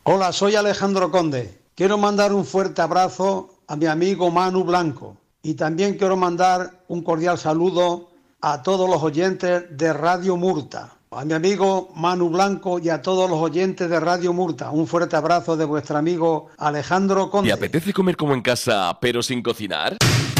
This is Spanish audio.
Hola, soy Alejandro Conde. Quiero mandar un fuerte abrazo a mi amigo Manu Blanco y también quiero mandar un cordial saludo a todos los oyentes de Radio Murta. A mi amigo Manu Blanco y a todos los oyentes de Radio Murta. Un fuerte abrazo de vuestro amigo Alejandro Conde. ¿Te apetece comer como en casa, pero sin cocinar?